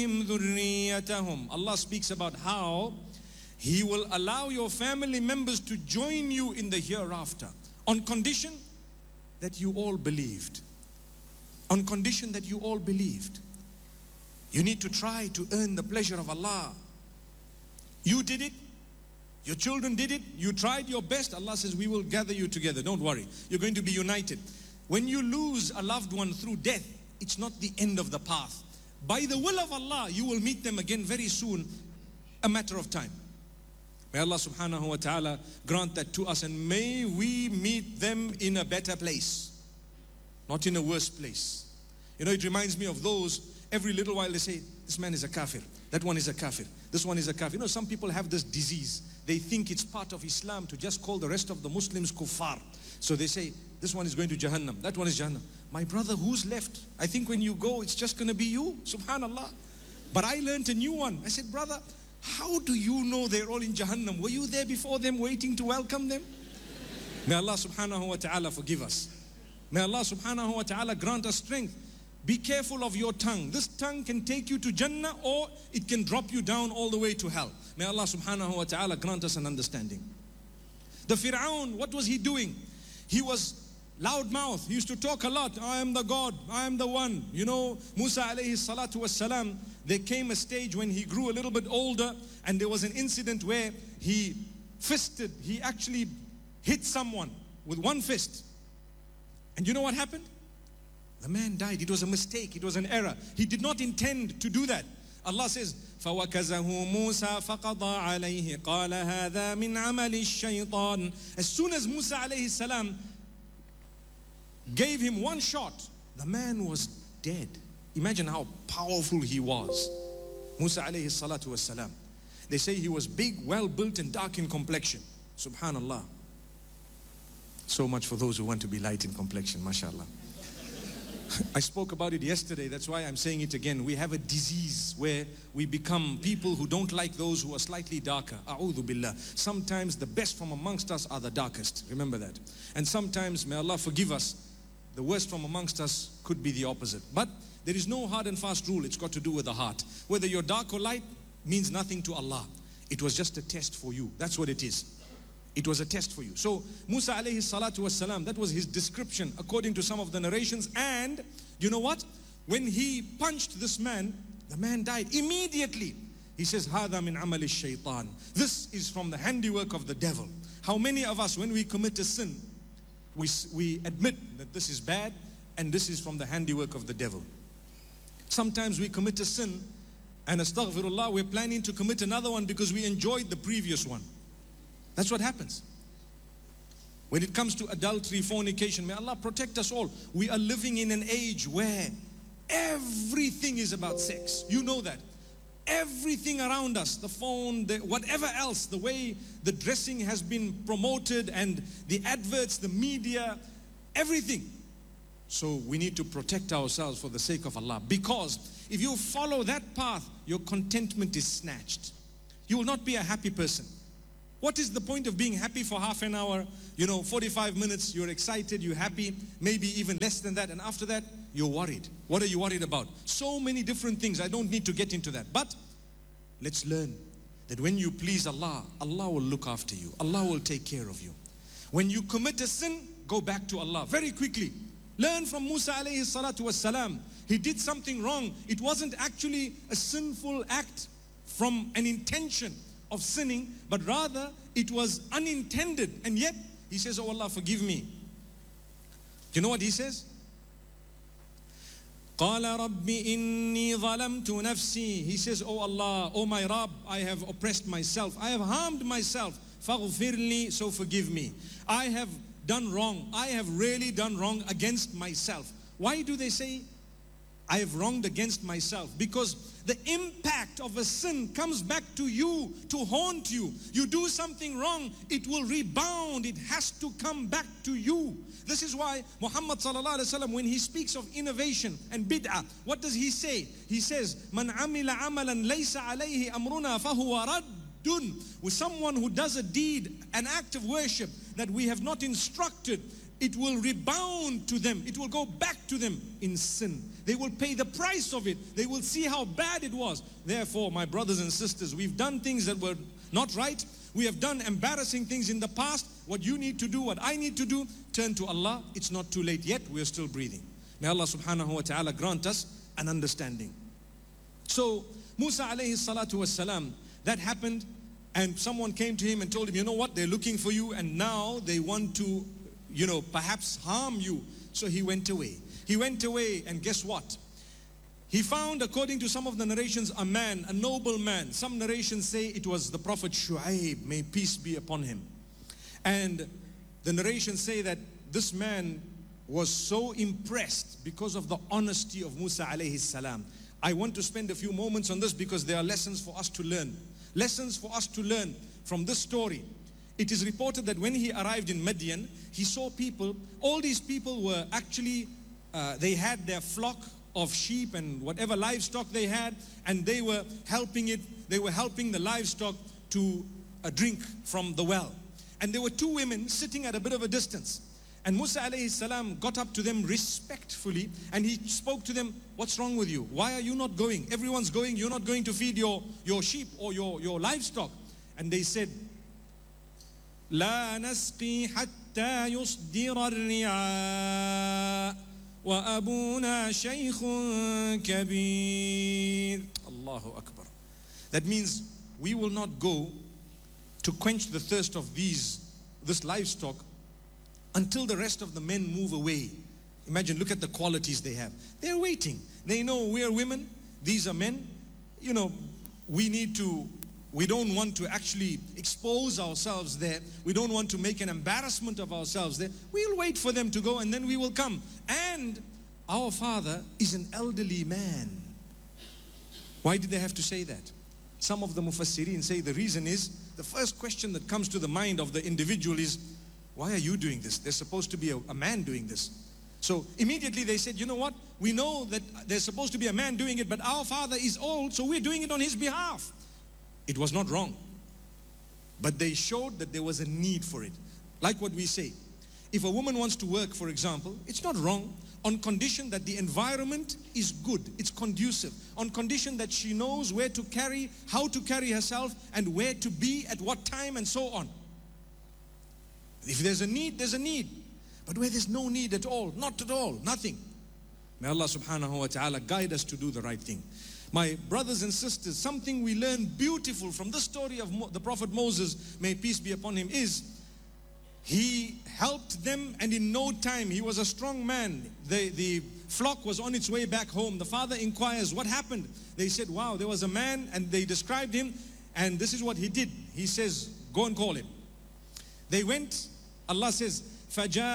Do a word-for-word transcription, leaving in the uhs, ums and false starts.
ذُرِّيَّتَهُمْ. Allah speaks about how He will allow your family members to join you in the hereafter, on condition that you all believed. On condition that you all believed. You need to try to earn the pleasure of Allah. You did it. Your children did it. You tried your best. Allah says, we will gather you together. Don't worry. You're going to be united. When you lose a loved one through death, it's not the end of the path. By the will of Allah, you will meet them again very soon, a matter of time. May Allah subhanahu wa ta'ala grant that to us, and may we meet them in a better place, not in a worse place. You know, it reminds me of those, every little while they say, this man is a kafir, that one is a kafir, this one is a kafir. You know, some people have this disease. They think it's part of Islam to just call the rest of the Muslims kuffar. So they say, this one is going to Jahannam, that one is Jahannam. My brother, who's left? I think when you go, it's just going to be you, subhanallah. But I learned a new one. I said, brother, how do you know they're all in Jahannam? Were you there before them waiting to welcome them? May Allah subhanahu wa ta'ala forgive us. May Allah subhanahu wa ta'ala grant us strength. Be careful of your tongue. This tongue can take you to Jannah, or it can drop you down all the way to hell. May Allah subhanahu wa ta'ala grant us an understanding. The Fir'aun, what was he doing? He was loudmouth. He used to talk a lot. I am the God. I am the one. You know, Musa alayhi salatu was salam, there came a stage when he grew a little bit older, and there was an incident where he fisted, he actually hit someone with one fist. And you know what happened? The man died. It was a mistake. It was an error. He did not intend to do that. Allah says, فَوَكَزَهُ مُوسَى فَقَضَى عَلَيْهِ قَالَ هَذَا مِنْ عَمَلِ الشَّيْطَانِ. As soon as Musa alayhi salam gave him one shot, the man was dead. Imagine how powerful he was. Musa alayhi salatu was salam. They say he was big, well built, and dark in complexion. Subhanallah. So much for those who want to be light in complexion, mashallah. I spoke about it yesterday, that's why I'm saying it again. We have a disease where we become people who don't like those who are slightly darker. A'udhu billah. Sometimes the best from amongst us are the darkest. Remember that. And sometimes, may Allah forgive us, the worst from amongst us could be the opposite. But there is no hard and fast rule. It's got to do with the heart. Whether you're dark or light means nothing to Allah. It was just a test for you. That's what it is. It was a test for you. So Musa alayhi salatu was salam, that was his description according to some of the narrations. And you know what? When he punched this man, the man died immediately. He says, هَذَا مِنْ عَمَلِ الشَّيْطَانِ. This is from the handiwork of the devil. How many of us, when we commit a sin, we, we admit that this is bad and this is from the handiwork of the devil. Sometimes we commit a sin and astaghfirullah, we're planning to commit another one because we enjoyed the previous one. That's what happens. When it comes to adultery, fornication, may Allah protect us all. We are living in an age where everything is about sex. You know that. Everything around us, the phone, the, whatever else, the way the dressing has been promoted and the adverts, the media, everything. So we need to protect ourselves for the sake of Allah. Because if you follow that path, your contentment is snatched. You will not be a happy person. What is the point of being happy for half an hour? You know, forty-five minutes, you're excited, you're happy, maybe even less than that. And after that, you're worried. What are you worried about? So many different things. I don't need to get into that. But let's learn that when you please Allah, Allah will look after you. Allah will take care of you. When you commit a sin, go back to Allah very quickly. Learn from Musa alayhi salatu was salam. He did something wrong. It wasn't actually a sinful act from an intention of sinning, but rather it was unintended. And yet he says, oh Allah, forgive me. You know what he says? قَالَ رَبِّ إِنِّي ظَلَمْتُ نَفْسِي. He says, oh Allah, oh my Rabb, I have oppressed myself. I have harmed myself. فَغْفِرْ لِي. So forgive me. I have done wrong. I have really done wrong against myself. Why do they say I have wronged against myself? Because the impact of a sin comes back to you to haunt you. You do something wrong, it will rebound. It has to come back to you. This is why Muhammad sallallahu alaihi wasallam, when he speaks of innovation and bid'ah, what does he say? He says, "Man amila amalan laysa alayhi amruna fahuwa raddun." With someone who does a deed, an act of worship that we have not instructed it will rebound to them. It will go back to them in sin. They will pay the price of it. They will see how bad it was. Therefore, my brothers and sisters, we've done things that were not right. We have done embarrassing things in the past. What you need to do, what I need to do, turn to Allah. It's not too late yet. We are still breathing. May Allah subhanahu wa ta'ala grant us an understanding. So, Musa alayhi salatu was salam, that happened, and someone came to him and told him, you know what, they're looking for you, and now they want to, you know, perhaps harm you. So he went away. He went away, and guess what? He found, according to some of the narrations, a man, a noble man. Some narrations say it was the Prophet Shu'aib, may peace be upon him. And the narrations say that this man was so impressed because of the honesty of Musa alayhi salam. I want to spend a few moments on this because there are lessons for us to learn. Lessons for us to learn from this story. It is reported that when he arrived in Midian, he saw people. All these people were actually, uh, they had their flock of sheep and whatever livestock they had, and they were helping it, they were helping the livestock to uh, drink from the well. And there were two women sitting at a bit of a distance. And Musa alayhi salam got up to them respectfully, and he spoke to them, what's wrong with you? Why are you not going? Everyone's going, you're not going to feed your, your sheep or your, your livestock. And they said, لا نسقي حتى يصدر الرعاء وأبونا شيخ كبير. Allahu Akbar. That means we will not go to quench the thirst of these, this livestock until the rest of the men move away. Imagine, look at the qualities they have. They're waiting. They know we are women, these are men. You know, we need to, we don't want to actually expose ourselves there. We don't want to make an embarrassment of ourselves there. We'll wait for them to go and then we will come. And our father is an elderly man. Why did they have to say that? Some of the Mufassirin say the reason is, the first question that comes to the mind of the individual is, why are you doing this? There's supposed to be a, a man doing this. So immediately they said, you know what? We know that there's supposed to be a man doing it, but our father is old, so we're doing it on his behalf. It was not wrong. But they showed that there was a need for it. Like what we say. If a woman wants to work, for example, it's not wrong, on condition that the environment is good, it's conducive, on condition that she knows where to carry, how to carry herself, and where to be at what time, and so on. If there's a need, there's a need. But where there's no need at all, not at all, nothing. May Allah subhanahu wa ta'ala guide us to do the right thing. My brothers and sisters, something we learn beautiful from the story of Mo the Prophet Moses, may peace be upon him, is he helped them, and in no time, he was a strong man. The, the flock was on its way back home. The father inquires, what happened? They said, wow, there was a man, and they described him, and this is what he did. He says, go and call him. They went, Allah says, فَجَاءَ